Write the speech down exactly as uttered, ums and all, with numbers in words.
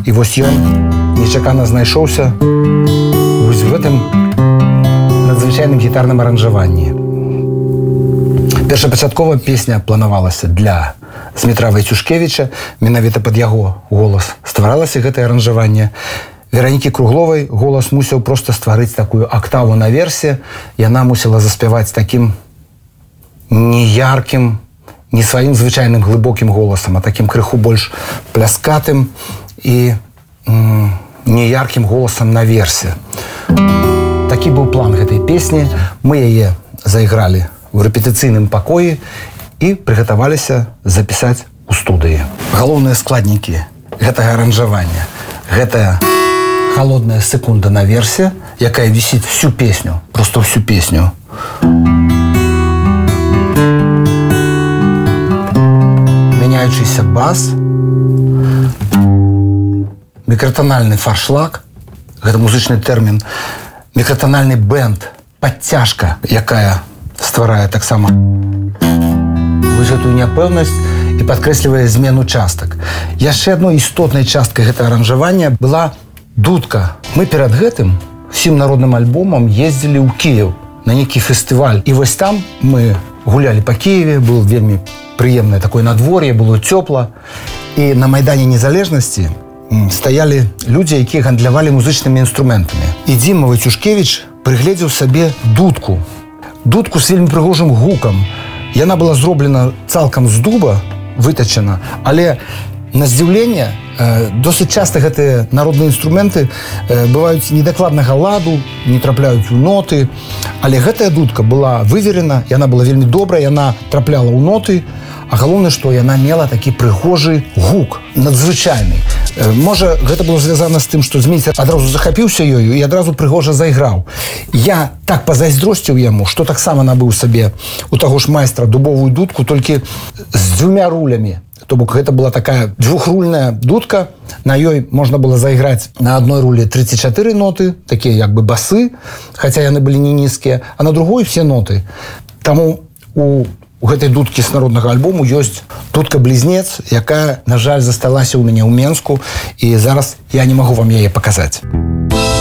І вось ён нечакана знайшоўся вось в гэтым надзвычайным гітарным аранжаванні. Першапачаткова песня планавалася для Змітра Вайцюшкевіча, менавіта пад яго голас стваралася гэтае аранжаванне. Веранікі Кругловай голас мусіў проста стварыць такую актаву наверсе. Яна мусіла заспяваць такім неяркім, не сваім звычайным глыбокім голасам, а такім крыху больш пляскатым і м, неяркім голасам наверсе. Такі быў план гэтай песні. Мы яе зайгралі ў рэпетыцыйным пакоі і прыгатаваліся запісаць у студыі. Галоўныя складнікі гэтага аранжавання. Гэтая холодная секунда наверсе, якая вісіць всю песню, просто всю песню. Мяняючийся бас, мікратональны фаршлаг, гэта музычны тэрмін, мікратональны бэнд, падцяжка, якая стварае таксама вось гэтую няпэўнасць і падкрэслівае змену частак. Яшчэ адной істотнай часткай гэтага аранжавання была дудка. Мы перад гэтым всім народным альбомам ездзілі ў Кіеў на нейкі фестываль. І вось там мы гулялі па Кіеве, было вельмі прыемнае такое надвор'е, было цёпла. І на Майдане Незалежнасці стаялі людзі, якія гандлявалі музычнымі інструментамі. І Дзіма Вайцюшкевіч прыгледзеў сабе дудку. Дудку з вельмі прыгожым гукам. Яна была зроблена цалкам з дуба, вытачана, але на здзіўленне досыць часта гэтыя народныя інструменты бываюць недакладнага ладу, не трапляюць у ноты, але гэтая дудка была выверена, яна была вельмі добрая, яна трапляла ў ноты, а галоўнае, што яна мела такі прыгожы гук, надзвычайны. Можа, гэта было звязана з тым, што Зміцер адразу захапіўся ёю і адразу прыгожа зайграў. Я так пазайздросціў яму, што таксама набыў сабе у таго ж майстра дубовую дудку, толькі з дзвюмя рулямі. То бок гэта была такая двухрульная дудка, на ёй можна было зайграць на адной рулі тридцать четыре ноты, такія як бы басы, хаця яны былі не нізкія, а на другой все ноты. Таму у У гэтай дудкі з народнага альбому ёсць дудка-блізнец, якая, на жаль, засталася ў мяне ў Менску, і зараз я не магу вам яе паказаць.